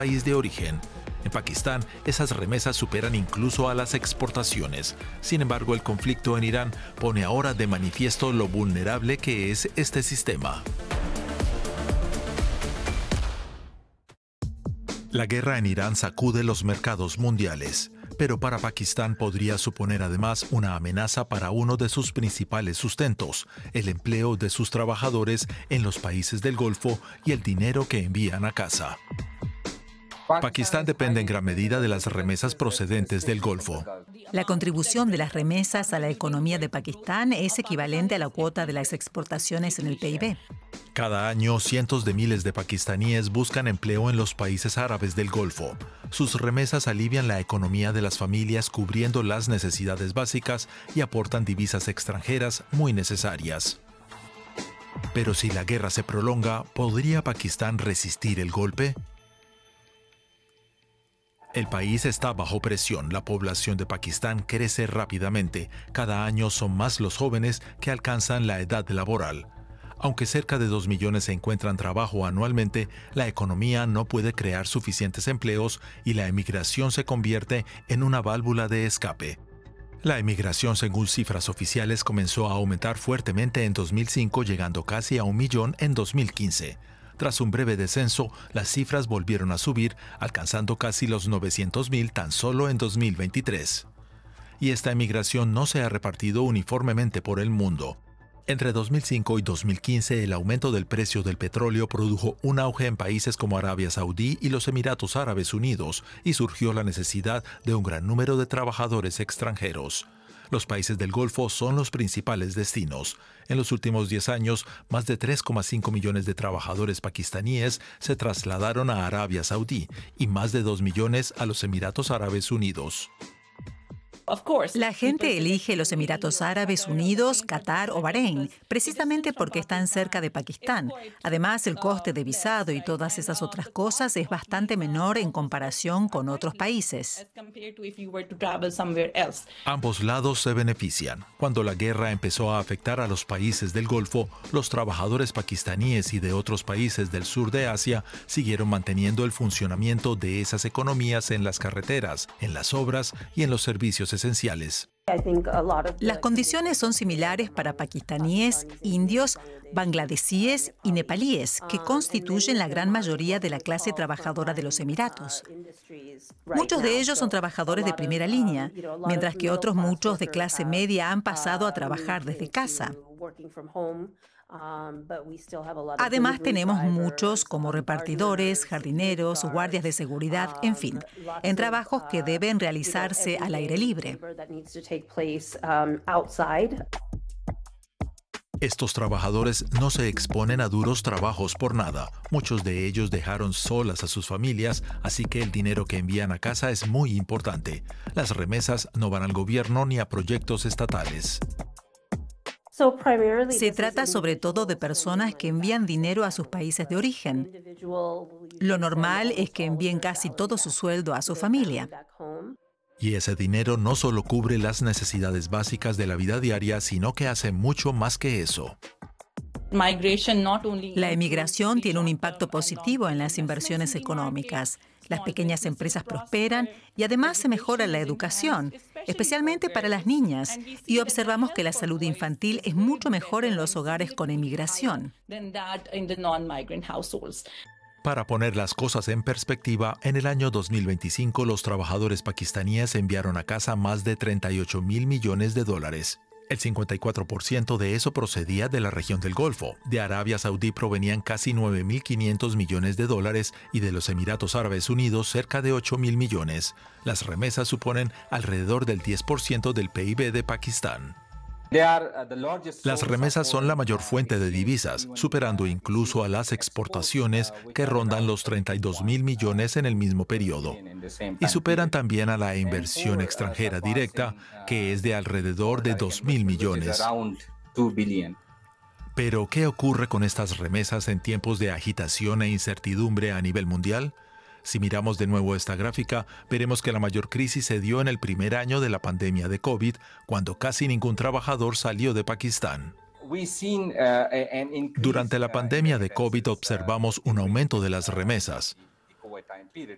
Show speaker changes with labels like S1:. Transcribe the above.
S1: país de origen. En Pakistán, esas remesas superan incluso a las exportaciones. Sin embargo, el conflicto en Irán pone ahora de manifiesto lo vulnerable que es este sistema. La guerra en Irán sacude los mercados mundiales, pero para Pakistán podría suponer además una amenaza para uno de sus principales sustentos, el empleo de sus trabajadores en los países del Golfo y el dinero que envían a casa. Pakistán depende en gran medida de las remesas procedentes del Golfo.
S2: La contribución de las remesas a la economía de Pakistán es equivalente a la cuota de las exportaciones en el PIB.
S1: Cada año, cientos de miles de pakistaníes buscan empleo en los países árabes del Golfo. Sus remesas alivian la economía de las familias cubriendo las necesidades básicas y aportan divisas extranjeras muy necesarias. Pero si la guerra se prolonga, ¿podría Pakistán resistir el golpe? El país está bajo presión. La población de Pakistán crece rápidamente. Cada año son más los jóvenes que alcanzan la edad laboral. Aunque cerca de 2 millones encuentran trabajo anualmente, la economía no puede crear suficientes empleos y la emigración se convierte en una válvula de escape. La emigración, según cifras oficiales, comenzó a aumentar fuertemente en 2005, llegando casi a 1 millón en 2015. Tras un breve descenso, las cifras volvieron a subir, alcanzando casi los 900.000 tan solo en 2023. Y esta emigración no se ha repartido uniformemente por el mundo. Entre 2005 y 2015, el aumento del precio del petróleo produjo un auge en países como Arabia Saudí y los Emiratos Árabes Unidos, y surgió la necesidad de un gran número de trabajadores extranjeros. Los países del Golfo son los principales destinos. En los últimos 10 años, más de 3,5 millones de trabajadores pakistaníes se trasladaron a Arabia Saudí y más de 2 millones a los Emiratos Árabes Unidos.
S2: La gente elige los Emiratos Árabes Unidos, Qatar o Bahrein, precisamente porque están cerca de Pakistán. Además, el coste de visado y todas esas otras cosas es bastante menor en comparación con otros países.
S1: Ambos lados se benefician. Cuando la guerra empezó a afectar a los países del Golfo, los trabajadores pakistaníes y de otros países del sur de Asia siguieron manteniendo el funcionamiento de esas economías en las carreteras, en las obras y en los servicios esenciales.
S2: Las condiciones son similares para pakistaníes, indios, bangladesíes y nepalíes, que constituyen la gran mayoría de la clase trabajadora de los Emiratos. Muchos de ellos son trabajadores de primera línea, mientras que otros muchos de clase media han pasado a trabajar desde casa. Además, tenemos muchos como repartidores, jardineros, guardias de seguridad, en fin, en trabajos que deben realizarse al aire libre.
S1: Estos trabajadores no se exponen a duros trabajos por nada. Muchos de ellos dejaron solas a sus familias, así que el dinero que envían a casa es muy importante. Las remesas no van al gobierno ni a proyectos estatales.
S2: Se trata sobre todo de personas que envían dinero a sus países de origen. Lo normal es que envíen casi todo su sueldo a su familia.
S1: Y ese dinero no solo cubre las necesidades básicas de la vida diaria, sino que hace mucho más que eso.
S2: La emigración tiene un impacto positivo en las inversiones económicas. Las pequeñas empresas prosperan y además se mejora la educación, especialmente para las niñas, y observamos que la salud infantil es mucho mejor en los hogares con emigración.
S1: Para poner las cosas en perspectiva, en el año 2025 los trabajadores pakistaníes enviaron a casa más de 38.000 millones de dólares. El 54% de eso procedía de la región del Golfo. De Arabia Saudí provenían casi 9.500 millones de dólares y de los Emiratos Árabes Unidos cerca de 8.000 millones. Las remesas suponen alrededor del 10% del PIB de Pakistán. Las remesas son la mayor fuente de divisas, superando incluso a las exportaciones que rondan los 32.000 millones en el mismo periodo. Y superan también a la inversión extranjera directa, que es de alrededor de 2.000 millones. Pero, ¿qué ocurre con estas remesas en tiempos de agitación e incertidumbre a nivel mundial? Si miramos de nuevo esta gráfica, veremos que la mayor crisis se dio en el primer año de la pandemia de COVID, cuando casi ningún trabajador salió de Pakistán. Durante la pandemia de COVID observamos un aumento de las remesas.